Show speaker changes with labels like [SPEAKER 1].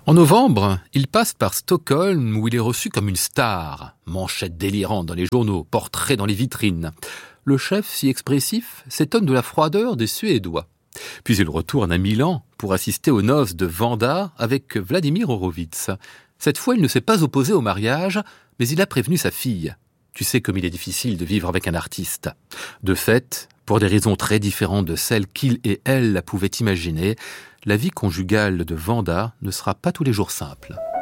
[SPEAKER 1] En novembre, il passe par Stockholm où il est reçu comme une star. Manchettes délirantes dans les journaux, portraits dans les vitrines. Le chef, si expressif, s'étonne de la froideur des Suédois. Puis il retourne à Milan pour assister aux noces de Vanda avec Vladimir Horowitz. Cette fois, il ne s'est pas opposé au mariage, mais il a prévenu sa fille. Tu sais comme il est difficile de vivre avec un artiste. De fait, pour des raisons très différentes de celles qu'il et elle pouvaient imaginer, la vie conjugale de Vanda ne sera pas tous les jours simple.